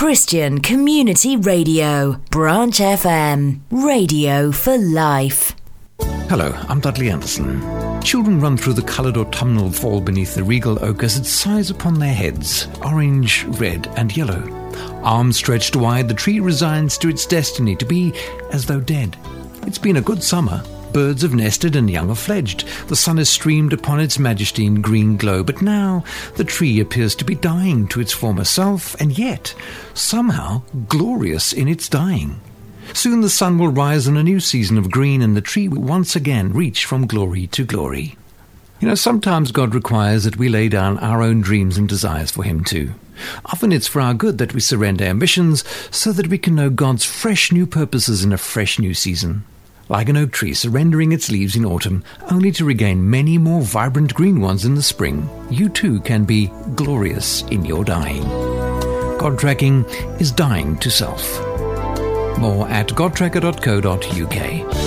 Christian Community Radio, Branch FM, radio for life. Hello, I'm Dudley Anderson. Children run through the coloured autumnal fall beneath the regal oak as it sighs upon their heads, orange, red and yellow. Arms stretched wide, the tree resigns to its destiny to be as though dead. It's been a good summer. Birds have nested and young have fledged. The sun has streamed upon its majesty in green glow, but now the tree appears to be dying to its former self, and yet somehow glorious in its dying. Soon the sun will rise on a new season of green, and the tree will once again reach from glory to glory. You know, sometimes God requires that we lay down our own dreams and desires for Him too. Often it's for our good that we surrender ambitions so that we can know God's fresh new purposes in a fresh new season. Like an oak tree surrendering its leaves in autumn, only to regain many more vibrant green ones in the spring, you too can be glorious in your dying. God tracking is dying to self. More at godtracker.co.uk.